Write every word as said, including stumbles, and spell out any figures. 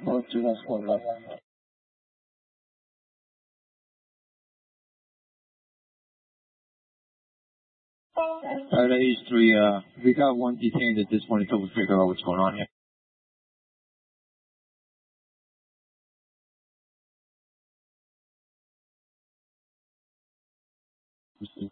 Both two one four left. Alright, H three, uh, we got one detained at this point until we figure out what's going on here.